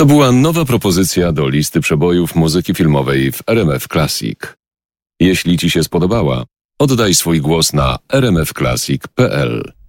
To była nowa propozycja do listy przebojów muzyki filmowej w RMF Classic. Jeśli Ci się spodobała, oddaj swój głos na rmfclassic.pl.